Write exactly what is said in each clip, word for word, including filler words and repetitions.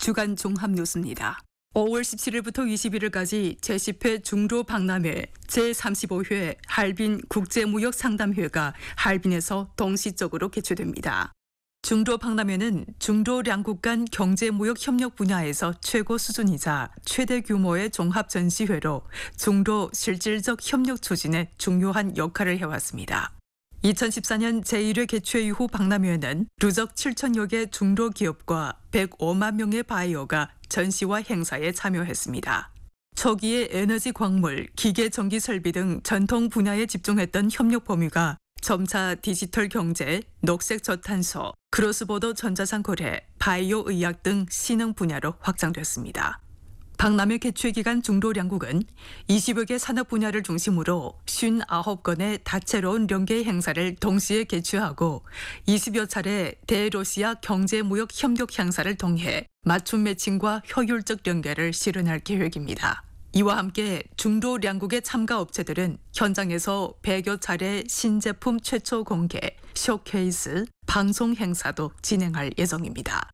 주간 종합 뉴스입니다. 오월 십칠일부터 이십일일까지 제십 회 중로 박람회 제삼십오 회 할빈 국제무역상담회가 할빈에서 동시적으로 개최됩니다. 중로 박람회는 중로 양국 간 경제무역 협력 분야에서 최고 수준이자 최대 규모의 종합 전시회로 중로 실질적 협력 추진에 중요한 역할을 해왔습니다. 이천십사 년 제일 회 개최 이후 박람회는 누적 칠천여 개 중로 기업과 백오만 명의 바이어가 전시와 행사에 참여했습니다. 초기에 에너지 광물, 기계 전기 설비 등 전통 분야에 집중했던 협력 범위가 점차 디지털 경제, 녹색 저탄소, 크로스보더 전자상 거래, 바이오 의학 등 신흥 분야로 확장됐습니다. 박람회 개최 기간 중로 양국은 이십여 개 산업 분야를 중심으로 오십구 건의 다채로운 연계 행사를 동시에 개최하고 이십여 차례 대러시아 경제무역 협력 행사를 통해 맞춤 매칭과 효율적 연계를 실현할 계획입니다. 이와 함께 중로 양국의 참가 업체들은 현장에서 백여 차례 신제품 최초 공개, 쇼케이스, 방송 행사도 진행할 예정입니다.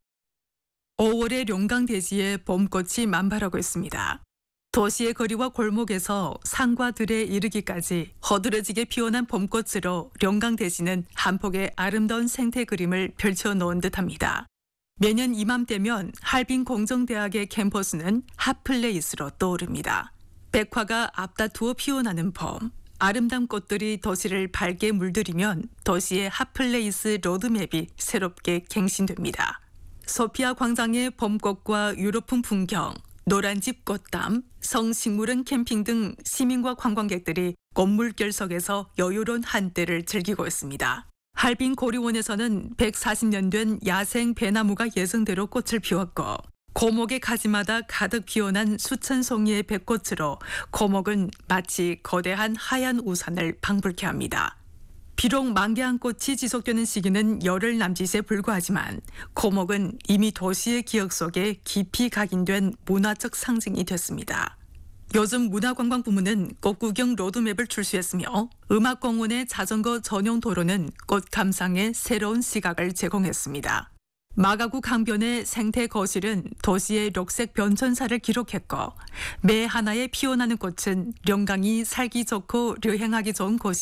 오월의 룡강 대지에 봄꽃이 만발하고 있습니다. 도시의 거리와 골목에서 산과 들에 이르기까지 허드레지게 피어난 봄꽃으로 룡강 대지는 한 폭의 아름다운 생태 그림을 펼쳐놓은 듯합니다. 매년 이맘때면 할빈 공정대학의 캠퍼스는 핫플레이스로 떠오릅니다. 백화가 앞다투어 피어나는 봄, 아름다운 꽃들이 도시를 밝게 물들이면 도시의 핫플레이스 로드맵이 새롭게 갱신됩니다. 소피아 광장의 봄꽃과 유럽풍 풍경, 노란집 꽃담, 성식물원 캠핑 등 시민과 관광객들이 꽃물결 속에서 여유로운 한때를 즐기고 있습니다. 할빈 고리원에서는 백사십 년 된 야생 배나무가 예정대로 꽃을 피웠고 고목의 가지마다 가득 피어난 수천 송이의 백꽃으로 고목은 마치 거대한 하얀 우산을 방불케 합니다. 비록 만개한 꽃이 지속되는 시기는 열흘 남짓에 불과하지만 고목은 이미 도시의 기억 속에 깊이 각인된 문화적 상징이 됐습니다. 요즘 문화관광부문은 꽃구경 로드맵을 출시했으며 음악공원의 자전거 전용 도로는 꽃 감상의 새로운 시각을 제공했습니다. 마가구 강변의 생태 거실은 도시의 녹색 변천사를 기록했고 매 하나에 피어나는 꽃은 룡강이 살기 좋고 여행하기 좋은 곳이